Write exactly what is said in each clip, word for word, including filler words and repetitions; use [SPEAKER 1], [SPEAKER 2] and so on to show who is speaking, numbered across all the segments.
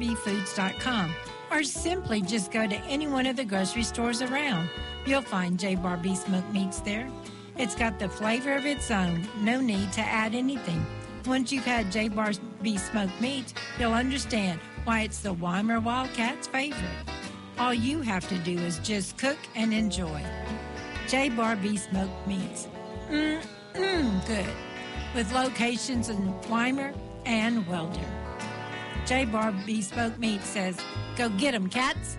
[SPEAKER 1] b foods dot com or simply just go to any one of the grocery stores around. You'll find J. Bar Beef Smoked Meats there. It's got the flavor of its own. No need to add anything. Once you've had J. Bar Beef Smoked Meats, you'll understand why it's the Weimar Wildcats' favorite. All you have to do is just cook and enjoy. J. Bar Beef Smoked Meats. Mmm, mmm, good. With locations in Weimar and Welder. J. Bar Beef Smoked Meats says, go get 'em, cats.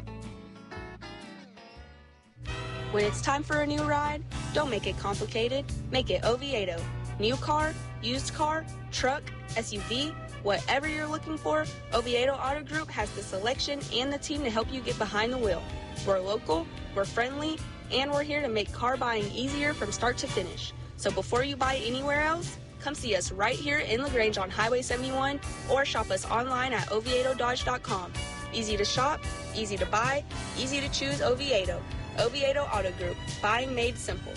[SPEAKER 2] When it's time for a new ride, don't make it complicated. Make it Oviedo. New car, used car, truck, S U V, whatever you're looking for, Oviedo Auto Group has the selection and the team to help you get behind the wheel. We're local, we're friendly, and we're here to make car buying easier from start to finish. So before you buy anywhere else, come see us right here in LaGrange on Highway seventy-one or shop us online at oviedo dodge dot com. Easy to shop, easy to buy, easy to choose Oviedo. Oviedo Auto Group, buying made simple.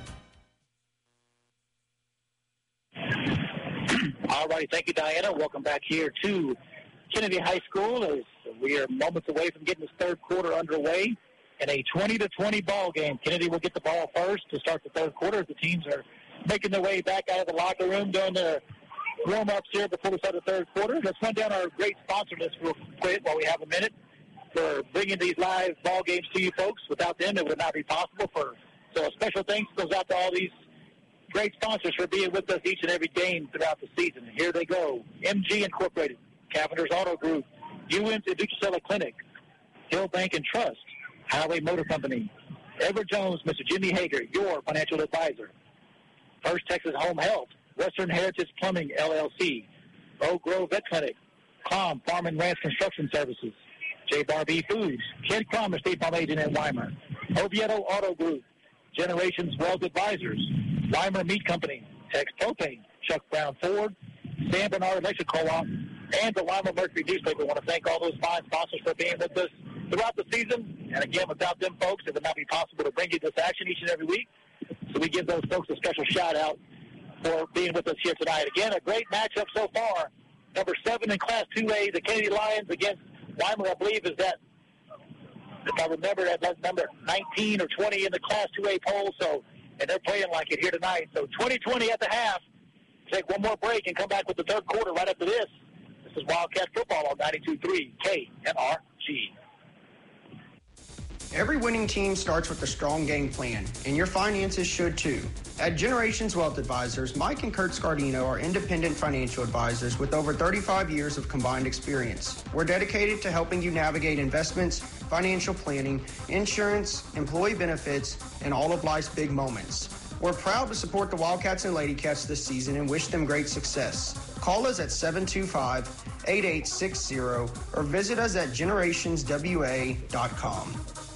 [SPEAKER 3] All right, thank you, Diana. Welcome back here to Kennedy High School as we are moments away from getting this third quarter underway in a twenty to twenty ball game. Kennedy will get the ball first to start the third quarter as the teams are making their way back out of the locker room, doing their warm-ups here before we start the third quarter. Let's run down our great sponsor list real quick while we have a minute for bringing these live ball games to you folks. Without them, it would not be possible. For So a special thanks goes out to all these great sponsors for being with us each and every game throughout the season. And here they go. M G Incorporated, Cavender's Auto Group, U N C Ducicella Clinic, Hill Bank and Trust, Highway Motor Company, Edward Jones, Mister Jimmy Hager, your financial advisor, First Texas Home Health, Western Heritage Plumbing, L L C, Oak Grove Vet Clinic, Clom Farm and Ranch Construction Services, J. Bar Beef Foods, Ken Clom, State Farm Agent in Weimar, Oviedo Auto Group, Generations Wealth Advisors, Weimar Meat Company, Tex Propane, Chuck Brown Ford, San Bernard Electric Co-op, and the Weimar Mercury Newspaper. I want to thank all those fine sponsors for being with us throughout the season. And again, without them folks, it would not be possible to bring you this action each and every week. So we give those folks a special shout-out for being with us here tonight. Again, a great matchup so far. Number seven in Class two A, the Kennedy Lions against Weimar, I believe, is that, if I remember, that's number nineteen or twenty in the Class two A poll. So, and they're playing like it here tonight. So twenty twenty at the half. Take one more break and come back with the third quarter right after this. This is Wildcat Football on ninety-two point three K N R G.
[SPEAKER 4] Every winning team starts with a strong game plan, and your finances should too. At Generations Wealth Advisors, Mike and Kurt Scardino are independent financial advisors with over thirty-five years of combined experience. We're dedicated to helping you navigate investments, financial planning, insurance, employee benefits, and all of life's big moments. We're proud to support the Wildcats and Lady Cats this season and wish them great success. Call us at seven two five, eight eight six zero or visit us at generations w a dot com.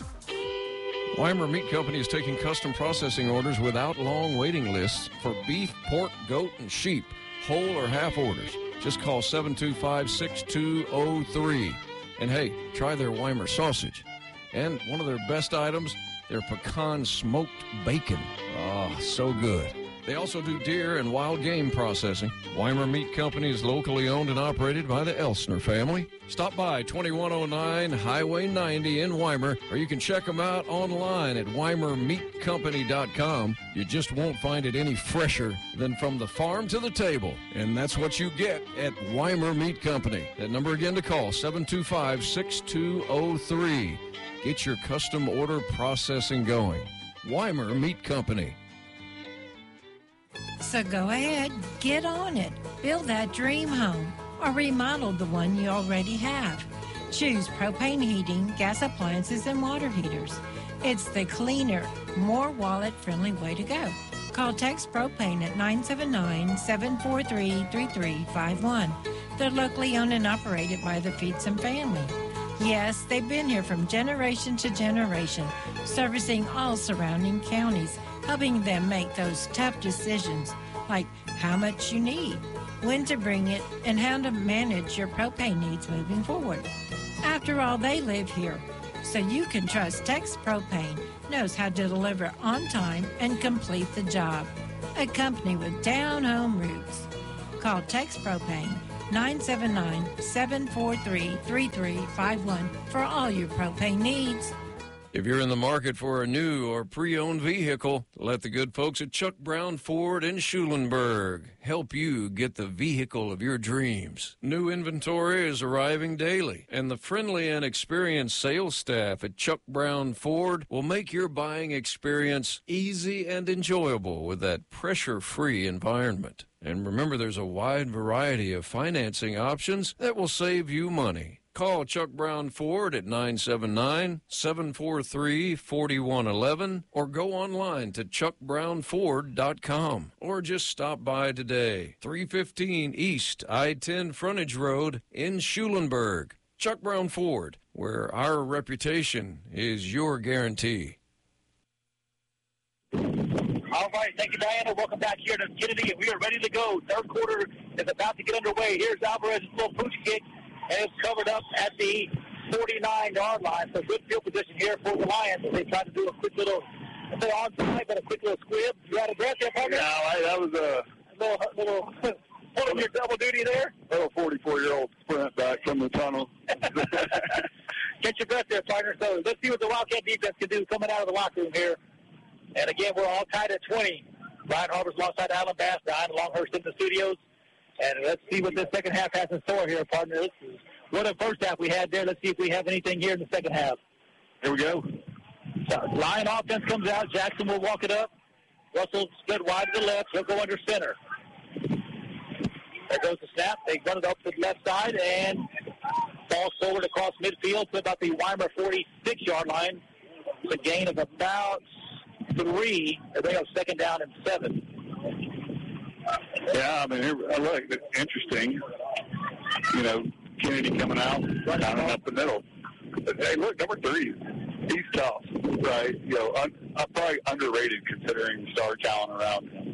[SPEAKER 5] Weimar Meat Company is taking custom processing orders without long waiting lists for beef, pork, goat, and sheep, whole or half orders. Just call seven two five, six two zero three. And hey, try their Weimar sausage. And one of their best items, their pecan smoked bacon. Ah, so good. They also do deer and wild game processing. Weimar Meat Company is locally owned and operated by the Elsner family. Stop by twenty-one oh nine Highway ninety in Weimar, or you can check them out online at weimar meat company dot com. You just won't find it any fresher than from the farm to the table. And that's what you get at Weimar Meat Company. That number again to call, seven two five, six two zero three. Get your custom order processing going. Weimar Meat Company.
[SPEAKER 1] So go ahead, get on it. Build that dream home or remodel the one you already have. Choose propane heating, gas appliances, and water heaters. It's the cleaner, more wallet-friendly way to go. Call Tex Propane at nine seven nine, seven four three, three three five one. They're locally owned and operated by the Feetson family. Yes, they've been here from generation to generation, servicing all surrounding counties, helping them make those tough decisions like how much you need, when to bring it, and how to manage your propane needs moving forward. After all, they live here, so you can trust Tex Propane knows how to deliver on time and complete the job. A company with down-home roots. Call Tex Propane nine seven nine, seven four three, three three five one for all your propane needs.
[SPEAKER 5] If you're in the market for a new or pre-owned vehicle, let the good folks at Chuck Brown Ford in Schulenburg help you get the vehicle of your dreams. New inventory is arriving daily, and the friendly and experienced sales staff at Chuck Brown Ford will make your buying experience easy and enjoyable with that pressure-free environment. And remember, there's a wide variety of financing options that will save you money. Call Chuck Brown Ford at nine seven nine, seven four three, four one one one or go online to chuck brown ford dot com or just stop by today. three fifteen East I ten Frontage Road in Schulenburg. Chuck Brown Ford, where our reputation is your guarantee.
[SPEAKER 3] All right, thank you, Diana. Welcome back here to Kennedy, and we are ready to go. Third quarter is about to get underway. Here's Alvarez's little pooch kick, and it's covered up at the forty-nine-yard line. So good field position here for the Lions as they try to do a quick little, I say onside, but a quick little squib. You out of breath there, partner?
[SPEAKER 6] Yeah, I, that was a
[SPEAKER 3] little, little, pulling your double duty there.
[SPEAKER 6] little forty-four-year-old sprint back from the tunnel.
[SPEAKER 3] Get your breath there, partner. So let's see what the Wildcat defense can do coming out of the locker room here. And again, we're all tied at twenty. Brian Harbor's alongside Alan Bass, Diane Longhurst in the studios. And let's see what the second half has in store here, partner. This is what the first half we had there. Let's see if we have anything here in the second half.
[SPEAKER 6] Here we go.
[SPEAKER 3] So, Lion offense comes out. Jackson will walk it up. Russell split wide to the left. He'll go under center. There goes the snap. They run it up to the left side and ball forward across midfield to about the Weimar forty-six-yard line. It's a gain of about three. They have second down and seven.
[SPEAKER 6] Yeah, I mean, here, uh, look, interesting. You know, Kennedy coming out, running up the middle. But, hey, look, number three, he's tough, right? You know, un, uh, probably underrated considering star talent around him.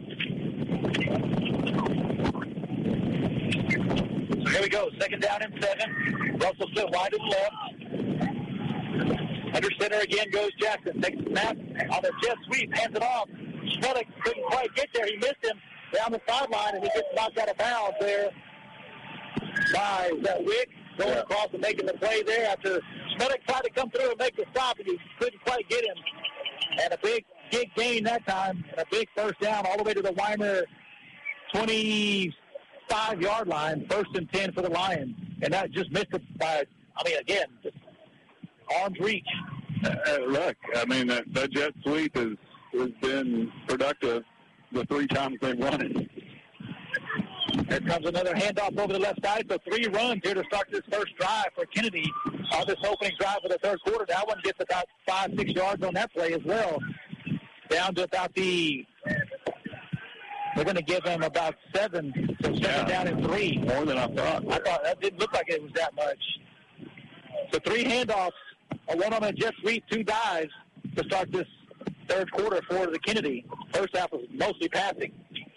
[SPEAKER 3] So here we go, second down and seven. Russell split wide to the left. Under center again goes Jackson. Takes the snap on the jet sweep, hands it off. Schmuddick couldn't quite get there. He missed him down the sideline, and he gets knocked out of bounds there by is that Wick going yeah. across and making the play there after Schmuddick tried to come through and make the stop, and he couldn't quite get him. And a big, big gain that time, and a big first down all the way to the Weimar twenty-five-yard line, first and ten for the Lions. And that just missed it by, I mean, again, just arm's reach.
[SPEAKER 6] Uh, look, I mean, that, that jet sweep has, has been productive the three times they've run it.
[SPEAKER 3] Here comes another handoff over the left side. So three runs here to start this first drive for Kennedy on this opening drive of the third quarter. That one gets about five, six yards on that play as well. Down to about the, they're going to give him about seven. So second yeah. down and three.
[SPEAKER 6] More than I thought.
[SPEAKER 3] I thought that didn't look like it was that much. So three handoffs, a one on a jet sweep, two dives to start this third quarter for the Kennedy. First half was mostly passing.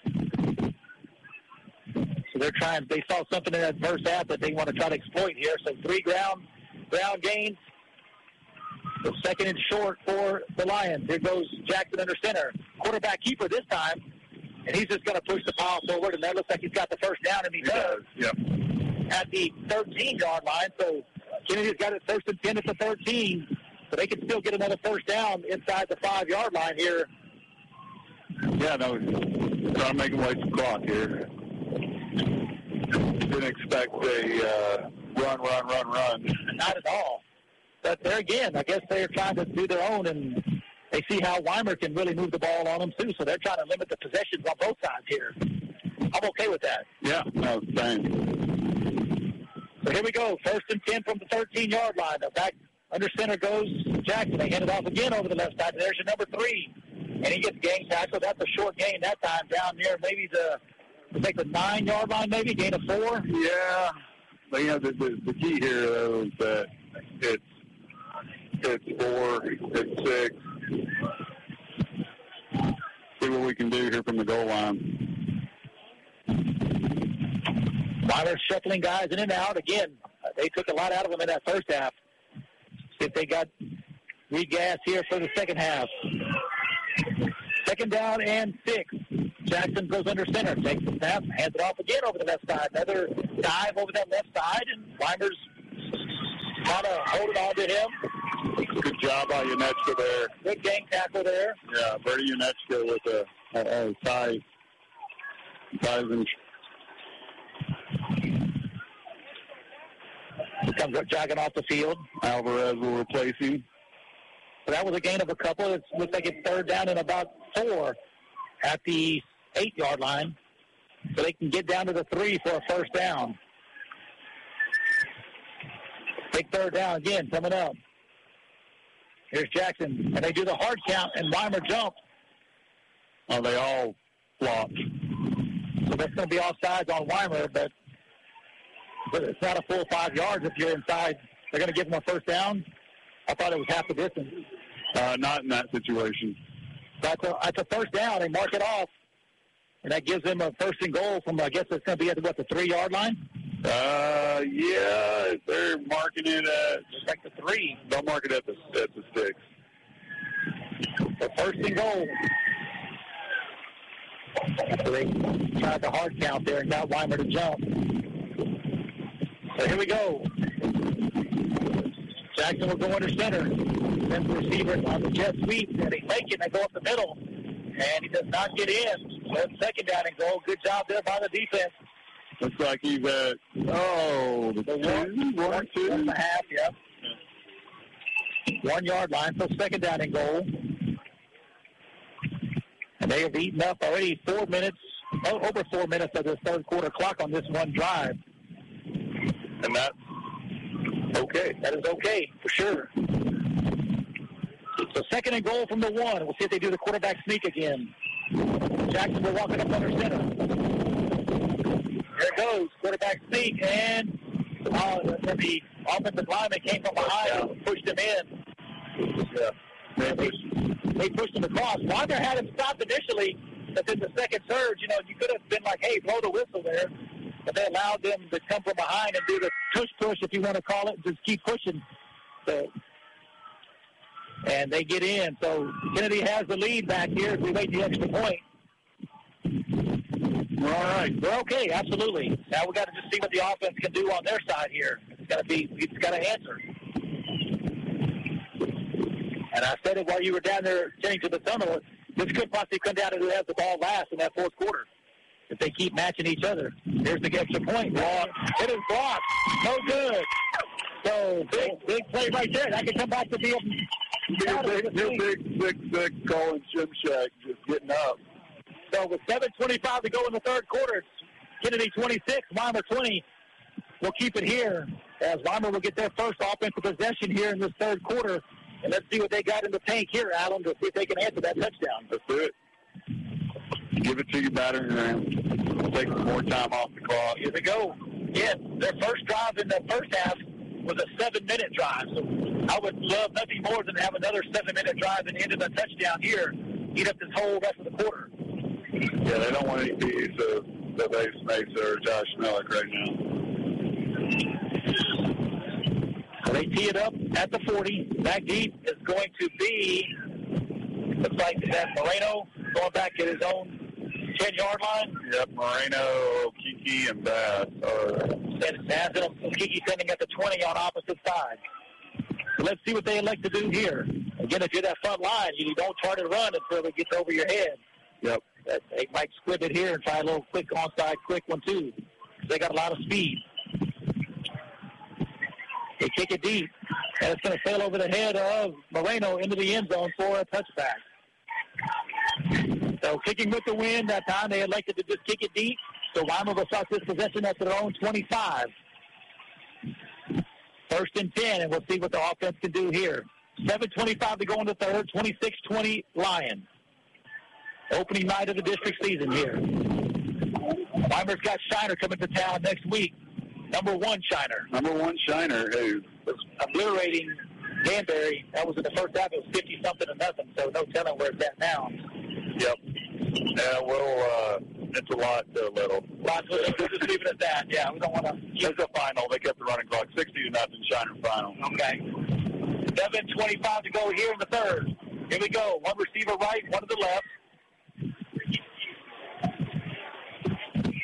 [SPEAKER 3] So they're trying, they saw something in that first half that they want to try to exploit here. So three ground ground gains. So second and short for the Lions. Here goes Jackson under center. Quarterback keeper this time. And he's just going to push the pile forward, and that looks like he's got the first down, and he,
[SPEAKER 6] he
[SPEAKER 3] does.
[SPEAKER 6] does. Yep.
[SPEAKER 3] At the thirteen-yard line. So Kennedy's got it first and ten at the thirteen. So they can still get another first down inside the five-yard line here.
[SPEAKER 6] Yeah, no, trying to make them waste the clock here. Didn't expect a uh, run, run, run, run.
[SPEAKER 3] Not at all. But there again, I guess they're trying to do their own, and they see how Weimar can really move the ball on them, too. So they're trying to limit the possessions on both sides here. I'm okay with that.
[SPEAKER 6] Yeah, no, same.
[SPEAKER 3] So here we go. First and ten from the thirteen-yard line. Now back under center goes Jackson. They hand it off again over the left side. There's your number three. And he gets gang tackle. That's a short gain that time down near maybe the, I think the nine-yard line maybe, gain of four.
[SPEAKER 6] Yeah. But, you know, the, the, the key here, though, is that it's, it's four, it's six. See what we can do here from the goal line.
[SPEAKER 3] Weiler shuffling guys in and out. Again, they took a lot out of them in that first half. See if they got regas here for the second half. Second down and six Jackson goes under center, takes the snap, hands it off again over the left side. Another dive over that left side, and Weimer's trying to hold it on to him.
[SPEAKER 6] Good job by Unetchka there.
[SPEAKER 3] Good gang tackle there.
[SPEAKER 6] Yeah, Bertie Unetchka with a, a, a size. size and
[SPEAKER 3] comes up jogging off the field.
[SPEAKER 6] Alvarez will replace him.
[SPEAKER 3] So that was a gain of a couple. It looks like it's third down and about four at the eight-yard line. So they can get down to the three for a first down. Big third down again coming up. Here's Jackson, and they do the hard count, and Weimer jumps.
[SPEAKER 6] Oh, they all flopped.
[SPEAKER 3] So that's going to be offsides on Weimer, but, but it's not a full five yards if you're inside. They're going to give him a first down. I thought it was half the distance.
[SPEAKER 6] Uh, not in that situation.
[SPEAKER 3] That's a, that's a first down. They mark it off, and that gives them a first and goal from, I guess it's going to be at, what, the three-yard line?
[SPEAKER 6] Uh, yeah, they're marking it at...
[SPEAKER 3] Just like the three.
[SPEAKER 6] They'll mark it at the, at the six.
[SPEAKER 3] The first and goal. So they tried the hard count there and got Weimer to jump. So here we go. Jackson will go under center. Sends the receiver on the jet sweep, and they make it, and they go up the middle. And he does not get in. So it's second down and goal. Good job there by the defense.
[SPEAKER 6] Looks like he's at, oh, the
[SPEAKER 3] one,
[SPEAKER 6] one,
[SPEAKER 3] one,
[SPEAKER 6] two.
[SPEAKER 3] one and a half, yeah. One yard line, so second down and goal. And they have eaten up already four minutes, over four minutes of the third quarter clock on this one drive.
[SPEAKER 6] And that's okay.
[SPEAKER 3] That is okay, for sure. So second and goal from the one. We'll see if they do the quarterback sneak again. Jackson will walk it up under center. There it goes, quarterback sneak, and uh, the offensive lineman came from behind and pushed him in.
[SPEAKER 6] Yeah.
[SPEAKER 3] They pushed, they pushed him across. Weimer had him stopped initially, but then the second surge, you know, you could have been like, hey, blow the whistle there. But they allowed them to come from behind and do the tush-push, if you want to call it, just keep pushing. So, and they get in. So Kennedy has the lead back here as we wait the extra point.
[SPEAKER 6] All right.
[SPEAKER 3] We're okay, absolutely. Now we got to just see what the offense can do on their side here. It's got to be, it's got to answer. And I said it while you were down there getting to the tunnel. This could possibly come down to who has the ball last in that fourth quarter if they keep matching each other. Here's the extra point. Block. It is blocked. No good. So big, big play right there. That could come back to be a
[SPEAKER 6] New big, new big, big, big Colin Shimshak just getting up.
[SPEAKER 3] So with seven twenty-five to go in the third quarter, it's Kennedy twenty-six, Weimer twenty. We'll keep it here as Weimer will get their first offensive possession here in this third quarter. And let's see what they got in the tank here, Alan, to see if they can answer that touchdown.
[SPEAKER 6] Let's do it. Give it to your battering ram. Take some more time off the clock.
[SPEAKER 3] Here we go. Yes, their first drive in the first half was a seven-minute drive. So I would love nothing more than to have another seven-minute drive and end in a touchdown here. Eat up this whole rest of the quarter.
[SPEAKER 6] Yeah, they don't want any piece of the base Mason or Josh Mellick right now.
[SPEAKER 3] So they tee it up at the forty. Back deep is going to be, looks like that Moreno going back at his own ten-yard line.
[SPEAKER 6] Yep, Moreno, Kiki, and Bass are...
[SPEAKER 3] And Bass and Kiki sending at the twenty on opposite side. So let's see what they elect to do here. Again, if you're that front line, you don't try to run until it gets over your head.
[SPEAKER 6] Yep.
[SPEAKER 3] They might squib it here and try a little quick onside, quick one, too. They got a lot of speed. They kick it deep, and it's going to sail over the head of Moreno into the end zone for a touchback. So kicking with the wind that time, they elected to just kick it deep. So Weimer will start this possession at their own twenty-five. First and ten, and we'll see what the offense can do here. seven twenty-five to go in the third, twenty-six twenty Lions. Opening night of the district season here. Weimer's got Shiner coming to town next week. Number one Shiner.
[SPEAKER 6] Number one Shiner, who
[SPEAKER 3] was obliterating Danbury. That was in the first half. It was fifty-something to nothing, so no telling where it's at now.
[SPEAKER 6] Yep. Yeah, well, uh, it's a lot to a little.
[SPEAKER 3] Lots of, we'll just leave it at that. Yeah, we don't want to.
[SPEAKER 6] It's a final. They kept the running clock sixty to nothing. Shiner final.
[SPEAKER 3] Okay. seven twenty-five to go here in the third. Here we go. One receiver right, one to the left.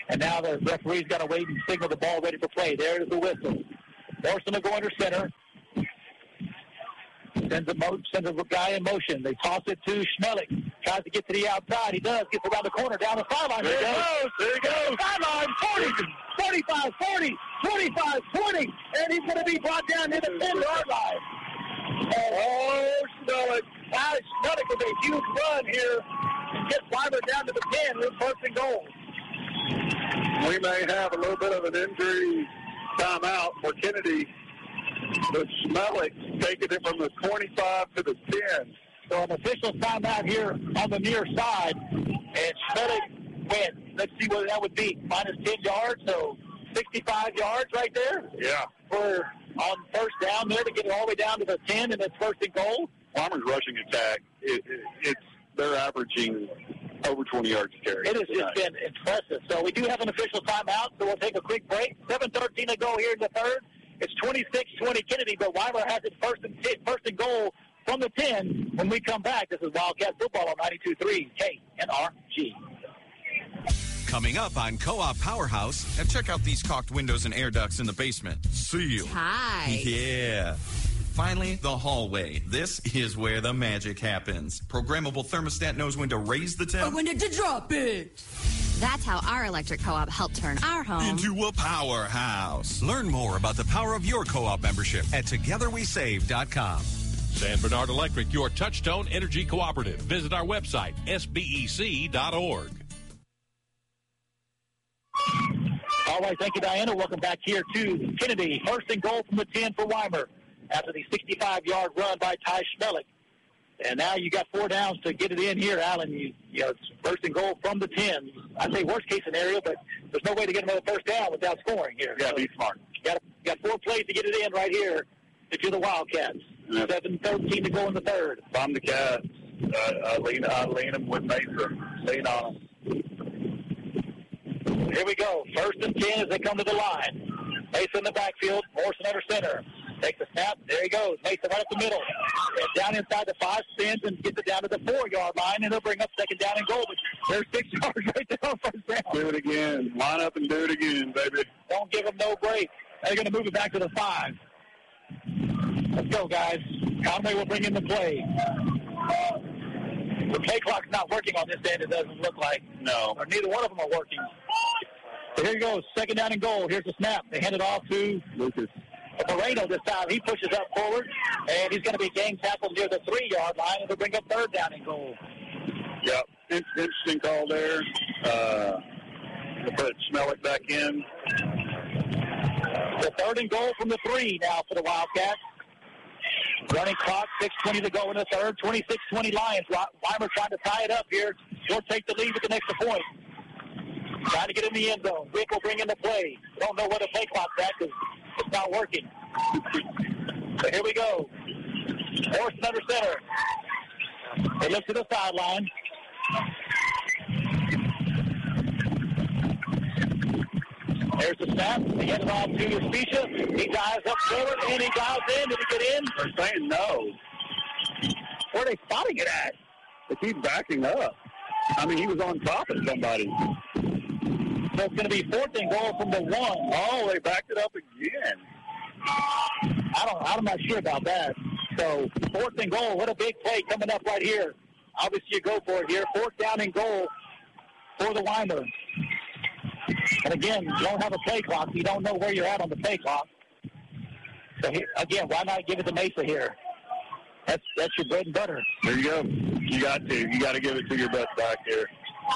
[SPEAKER 3] And now the referee's got to wait and signal the ball ready for play. There's the whistle. Morrison will go under center. Sends a, mo- sends a guy in motion. They toss it to Schmelik. Tries to get to the outside. He does. Gets around the corner, down the sideline. There, there he goes. goes. There he goes. Sideline, forty, forty-five, forty, twenty-five, twenty. And he's going to be brought down to the ten-yard line. Oh, Schmelik. Now Schmelik with a huge run here. And gets Weimer down to the ten with first and goal.
[SPEAKER 6] We may have a little bit of an injury timeout for Kennedy. But Schmelik taking it from the twenty-five to the ten.
[SPEAKER 3] So an official timeout here on the near side. And Schmelik went. Let's see what that would be. Minus ten yards, so sixty-five yards right there.
[SPEAKER 6] Yeah.
[SPEAKER 3] For on first down there to get it all the way down to the ten, and it's first and goal.
[SPEAKER 6] Weimer's rushing attack, it, it, it's they're averaging over twenty yards a carry.
[SPEAKER 3] It has just been impressive. So we do have an official timeout, so we'll take a quick break. seven thirteen to go here in the third. It's twenty-six twenty Kennedy, but Weimer has it first and, first and goal from the ten. When we come back, this is Wildcat Football on ninety-two point three K N R G.
[SPEAKER 7] Coming up on Co-op Powerhouse.
[SPEAKER 8] And check out these caulked windows and air ducts in the basement. Seal.
[SPEAKER 9] Hi.
[SPEAKER 7] Yeah.
[SPEAKER 8] Finally, the hallway. This is where the magic happens. Programmable thermostat knows when to raise the temp.
[SPEAKER 9] Or when to drop it.
[SPEAKER 10] That's how our electric co-op helped turn our home
[SPEAKER 8] into a powerhouse.
[SPEAKER 7] Learn more about the power of your co-op membership at together we save dot com.
[SPEAKER 11] San Bernard Electric, your Touchstone Energy Cooperative. Visit our website, S B E C dot org.
[SPEAKER 3] All right, thank you, Diana. Welcome back here to Kennedy. First and goal from the ten for Weimer after the sixty-five-yard run by Ty Schmelik. And now you got four downs to get it in here, Alan. You, you know, it's first and goal from the ten. I'd say worst-case scenario, but there's no way to get another first down without scoring here.
[SPEAKER 6] Yeah,
[SPEAKER 3] so
[SPEAKER 6] be smart.
[SPEAKER 3] You got, you got four plays to get it in right here if you're the Wildcats.
[SPEAKER 6] Yep.
[SPEAKER 3] seven thirteen to go in the third.
[SPEAKER 6] If I'm the Cats, uh, I lean, I lean them with Mason. Lean on them.
[SPEAKER 3] Here we go. First and ten as they come to the line. Mason in the backfield. Morrison under center. Takes the snap. There he goes. Mason right up the middle. And down inside the five, spins and gets it down to the four-yard line, and they'll bring up second down and goal. But there's six yards right there on first down.
[SPEAKER 6] Do it again. Line up and do it again, baby.
[SPEAKER 3] Don't give them no break. They're going to move it back to the five. Let's go, guys. Conway will bring in the play. The play clock's not working on this end, it doesn't look like.
[SPEAKER 6] No.
[SPEAKER 3] Or neither one of them are working. So here he goes. Second down and goal. Here's the snap. They hand it off to
[SPEAKER 6] Lucas.
[SPEAKER 3] Moreno this time. He pushes up forward, and he's going to be gang tackled near the three-yard line, and they'll bring up third down and goal.
[SPEAKER 6] Yep. Interesting call there. Uh, to put Schmelik back in.
[SPEAKER 3] The third and goal from the three now for the Wildcats. Running clock, six twenty to go in the third. twenty-six twenty Lions. Weimer trying to tie it up here. He'll take the lead with an extra point. Trying to get in the end zone. Rick will bring in the play. Don't know where the play clock's at because it's not working. So here we go. Morrison under center. They look to the sideline. There's the snap. They hand it off to Specia. He dives up forward, and he dives in. Did he get in?
[SPEAKER 6] They're saying no.
[SPEAKER 3] Where are they spotting it at?
[SPEAKER 6] They keep backing up. I mean, he was on top of somebody.
[SPEAKER 3] So it's going to be fourth and goal from the one.
[SPEAKER 6] Oh, they backed it up again.
[SPEAKER 3] I don't, I'm not sure about that. So fourth and goal. What a big play coming up right here. Obviously, you go for it here. Fourth down and goal for the Weimer. And again, you don't have a play clock. You don't know where you're at on the play clock. So here, again, why not give it to Mesa here? That's that's your bread and butter.
[SPEAKER 6] There you go. You got to. You got to give it to your best back here.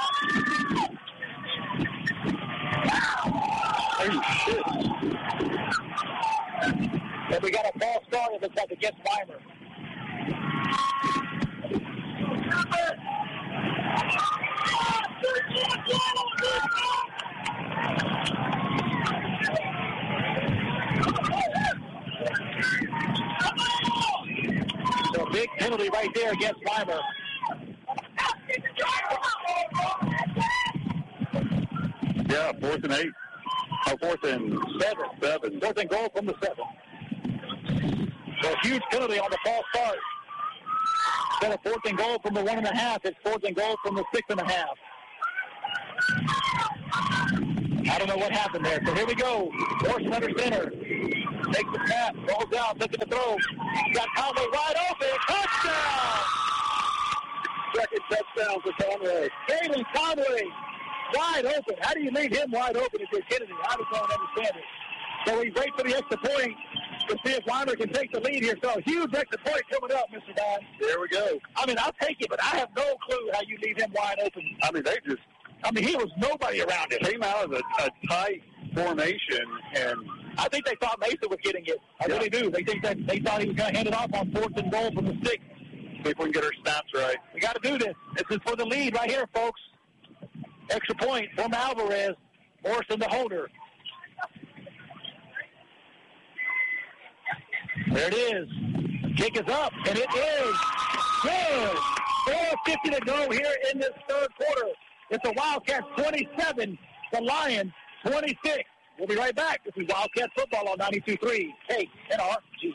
[SPEAKER 3] Holy shit. And we got a false start. It looks like against Weimer. So a big penalty right there against Weimer.
[SPEAKER 6] Yeah, fourth and eight. Oh, fourth and
[SPEAKER 3] seven.
[SPEAKER 6] Seven.
[SPEAKER 3] Fourth and goal from the seven. So a huge penalty on the false start. Instead of fourth and goal from the one and a half, it's fourth and goal from the six and a half. I don't know what happened there. So here we go. Morrison under center. Takes the snap. Rolls down. Looking to throw. Got Conway wide open. Touchdown! Second touchdown for Conway. Galen Conway wide open. How do you leave him wide open if you're Kennedy? I just don't understand it. So we wait for the extra point to see if Weimer can take the lead here. So a huge extra point coming up, Mister Don.
[SPEAKER 6] There we go.
[SPEAKER 3] I mean, I'll take it, but I have no clue how you leave him wide open.
[SPEAKER 6] I mean, they just,
[SPEAKER 3] I mean, he was nobody around him.
[SPEAKER 6] Came out of a, a tight formation, and
[SPEAKER 3] I think they thought Mason was getting it. I yeah. really do. They think that they thought he was going to hand it off on fourth and goal from the six.
[SPEAKER 6] See if we can get our snaps right.
[SPEAKER 3] We got to do this. This is for the lead right here, folks. Extra point from Alvarez. Morrison the holder. There it is. Kick is up, and it is good. four fifty to go here in this third quarter. It's the Wildcats twenty-seven, the Lions twenty-six. We'll be right back. This is Wildcat football on ninety-two point three K N R G.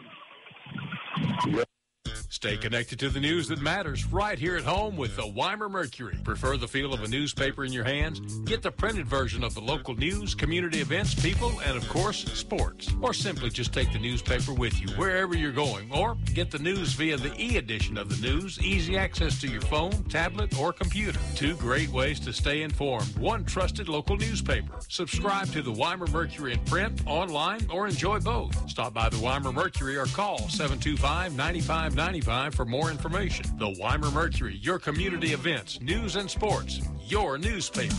[SPEAKER 11] Stay connected to the news that matters right here at home with the Weimer Mercury. Prefer the feel of a newspaper in your hands? Get the printed version of the local news, community events, people, and of course, sports. Or simply just take the newspaper with you wherever you're going. Or get the news via the e-edition of the news, easy access to your phone, tablet, or computer. Two great ways to stay informed. One trusted local newspaper. Subscribe to the Weimer Mercury in print, online, or enjoy both. Stop by the Weimer Mercury or call seven two five, nine five nine five for more information. The Weimer Mercury, your community events, news and sports, your newspaper.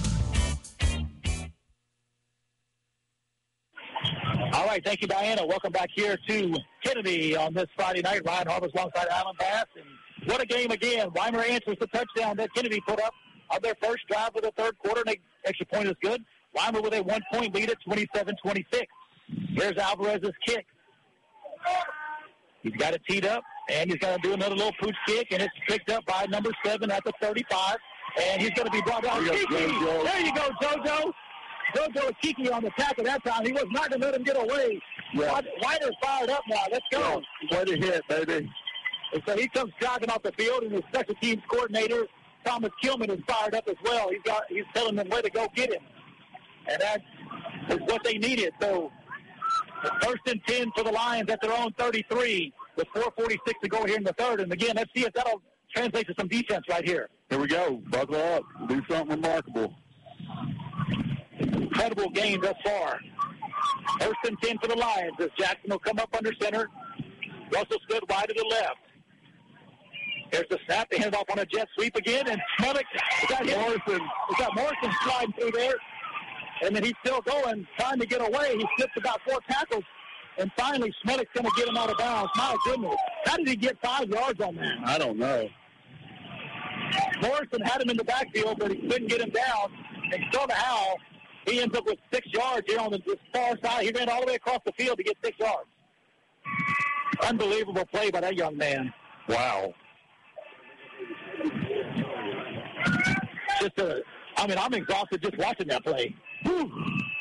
[SPEAKER 3] All right, thank you, Diana. Welcome back here to Kennedy on this Friday night. Ryan Harvest alongside Alan Bass. And what a game again. Weimer answers the touchdown that Kennedy put up on their first drive of the third quarter. And the extra point is good. Weimer with a one-point lead at twenty-seven twenty-six. Here's Alvarez's kick. He's got it teed up, and he's got to do another little pooch kick, and it's picked up by number seven at the thirty-five. And he's going to be brought down. There you go, there you go, JoJo. JoJo Kiki on the tackle that time. He was not going to let him get away. Yeah. Weimer's fired up now. Let's go.
[SPEAKER 6] Yeah. Way to hit, baby.
[SPEAKER 3] And so he comes jogging off the field, and his special teams coordinator, Thomas Kilman, is fired up as well. He's got he's telling them where to go get him. And that is what they needed. So first and ten for the Lions at their own thirty-three with four forty-six to go here in the third. And again, let's see if that'll translate to some defense right here.
[SPEAKER 6] Here we go. Buckle up. Do something remarkable.
[SPEAKER 3] Incredible game thus far. First and ten for the Lions as Jackson will come up under center. Russell stood wide to the left. There's the snap. They hand it off on a jet sweep again. And Smellick got Morrison. We got Morrison sliding through there. And then he's still going, trying to get away. He slipped about four tackles. And finally, Smellick's going to get him out of bounds. My goodness. How did he get five yards on that?
[SPEAKER 6] I don't know.
[SPEAKER 3] Morrison had him in the backfield, but he couldn't get him down. And somehow, he ends up with six yards here on the far side. He ran all the way across the field to get six yards. Unbelievable play by that young man.
[SPEAKER 6] Wow.
[SPEAKER 3] Just a, I mean, I'm exhausted just watching that play. Whew.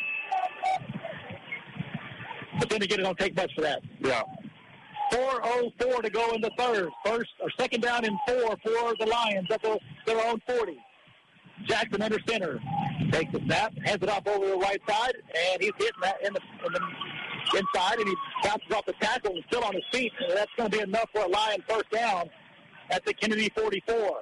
[SPEAKER 3] But then again, it don't take much for that.
[SPEAKER 6] Yeah.
[SPEAKER 3] four oh four to go in the third. First or second down and four for the Lions at the, their own forty. Jackson under center. Takes the snap, hands it off over the right side, and he's hitting that in the, in the inside, and he bounces off the tackle and still on his feet. And that's going to be enough for a Lion first down at the Kennedy forty-four.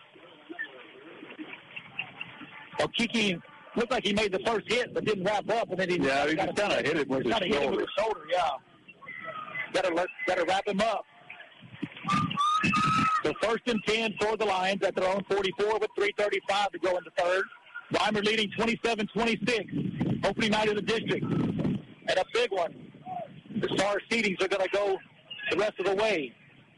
[SPEAKER 3] Well, Kiki looked like he made the first hit, but didn't wrap up, and then he
[SPEAKER 6] yeah, he just kind of hit it with his shoulder.
[SPEAKER 3] Hit him with his shoulder, yeah. Got to got to wrap him up. So first and ten for the Lions at their own forty-four with three thirty-five to go in the third. Weimer leading twenty-seven twenty-six. Opening night of the district. And a big one. The star seedings are going to go the rest of the way.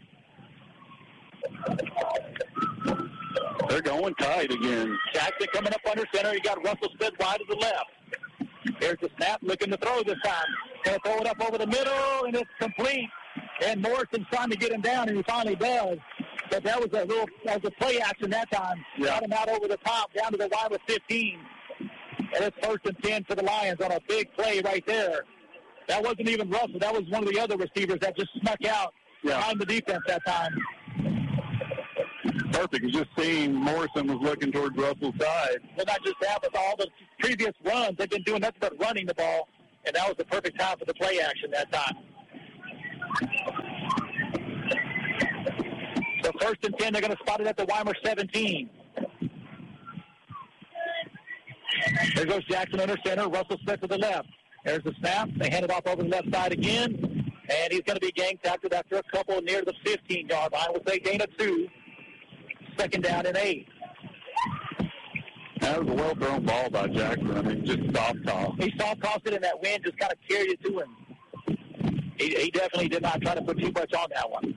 [SPEAKER 6] They're going tight again.
[SPEAKER 3] Jackson coming up under center. You got Russell Smith wide to the left. There's the snap, looking to throw this time. Going to throw it up over the middle, and it's complete. And Morrison's trying to get him down, and he finally does. But that was a little, that was a play action that time.
[SPEAKER 6] Yeah.
[SPEAKER 3] Got him out over the top, down to the wide with fifteen. And it's first and ten for the Lions on a big play right there. That wasn't even Russell. That was one of the other receivers that just snuck out yeah. behind the defense that time.
[SPEAKER 6] perfect. Just seeing Morrison was looking towards Russell's side.
[SPEAKER 3] Well, not just that, but all the previous runs, they've been doing nothing but running the ball, and that was the perfect time for the play action that time. So first and ten, they're going to spot it at the Weimar seventeen. There goes Jackson under center. Russell Smith to the left. There's the snap. They hand it off over the left side again, and he's going to be gang tackled after a couple near the fifteen-yard line. We'll say gain of two. Second down and eight.
[SPEAKER 6] That was a well-thrown ball by Jackson. I mean, just soft toss.
[SPEAKER 3] He soft tossed it, and that wind just kind of carried it to him. He, he definitely did not try to put too much on that one.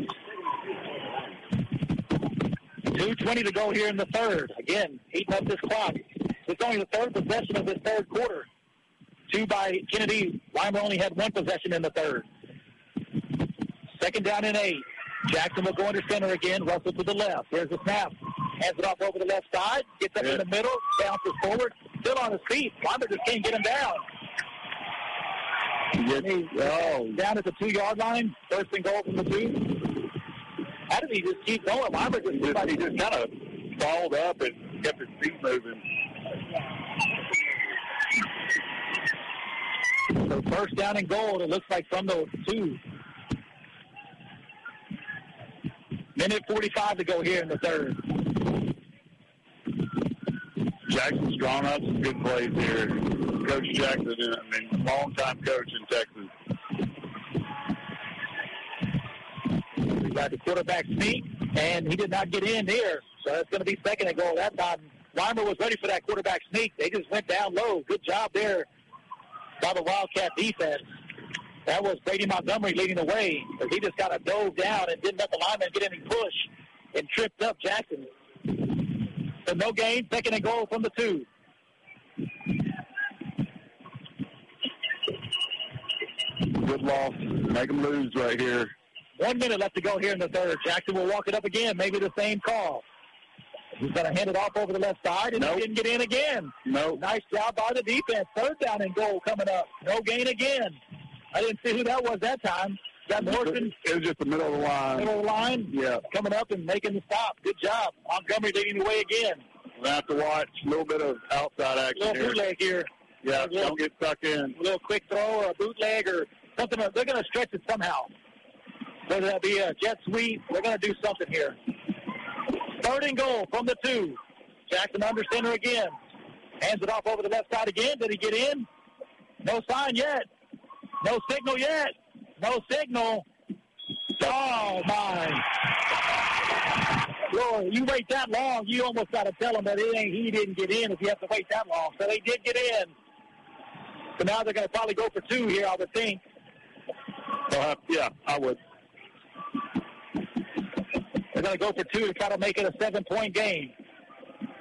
[SPEAKER 3] two twenty to go here in the third. Again, heating up this clock. It's only the third possession of this third quarter. Two by Kennedy. Weimar only had one possession in the third. Second down and eight. Jackson will go under center again. Russell to the left. There's the snap. Hands it off over the left side. Gets up yeah. in the middle. Bounces forward. Still on his feet. Weimar just can't get him down.
[SPEAKER 6] Yes.
[SPEAKER 3] He's oh. down at the two-yard line. First and goal from the two. How did he just keep going? Weimar just,
[SPEAKER 6] just, he just kind of followed up and kept his feet moving.
[SPEAKER 3] So first down and goal, it looks like from the two. Minute forty-five to go here in the third.
[SPEAKER 6] Jackson's drawn up some good plays here. Coach Jackson, I mean, long-time coach in Texas.
[SPEAKER 3] We got the quarterback sneak, and he did not get in here. So that's going to be second and goal. That time, Weimar was ready for that quarterback sneak. They just went down low. Good job there by the Wildcat defense. That was Brady Montgomery leading the way, because he just kind of dove down and didn't let the lineman get any push and tripped up Jackson. So no gain, second and goal from the two.
[SPEAKER 6] Good loss. Make them lose right here.
[SPEAKER 3] One minute left to go here in the third. Jackson will walk it up again, maybe the same call. He's going to hand it off over the left side, and nope. he didn't get in again.
[SPEAKER 6] Nope.
[SPEAKER 3] Nice job by the defense. Third down and goal coming up. No gain again. I didn't see who that was that time. Got Morrison.
[SPEAKER 6] It was just the middle of the line.
[SPEAKER 3] Middle of the line?
[SPEAKER 6] Yeah.
[SPEAKER 3] Coming up and making the stop. Good job. Montgomery leading the way again.
[SPEAKER 6] We'll have to watch a little bit of outside action
[SPEAKER 3] a little
[SPEAKER 6] here.
[SPEAKER 3] bootleg here.
[SPEAKER 6] Yeah,
[SPEAKER 3] little,
[SPEAKER 6] don't get stuck in.
[SPEAKER 3] A little quick throw or a bootleg or something. They're going to stretch it somehow. Whether that be a jet sweep, they're going to do something here. Third and goal from the two. Jackson under center again. Hands it off over the left side again. Did he get in? No sign yet. No signal yet. No signal. Oh, my. Lord, you wait that long, you almost got to tell them that it ain't, he didn't get in if you have to wait that long. So they did get in. So now they're going to probably go for two here, I would think.
[SPEAKER 6] Uh, yeah, I would.
[SPEAKER 3] They're going to go for two to try to make it a seven-point game.